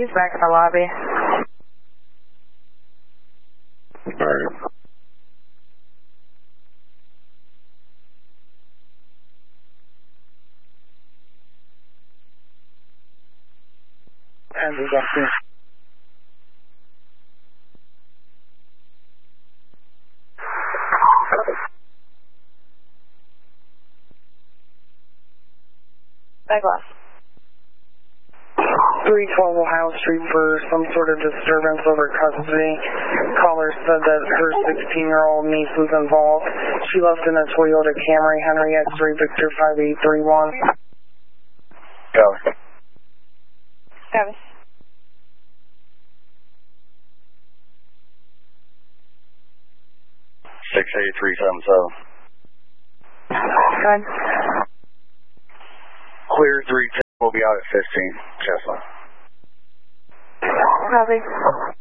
He's back in the lobby. Alright. And he's up here. Eyeglass. 312 Ohio Street for some sort of disturbance over custody. Caller said that her 16-year-old niece was involved. She left in a Toyota Camry, Henry X3 Victor 5831. Go. Travis. Six 8377. Go ahead. Clear 310 will be out at 15. Chestnut. Copy.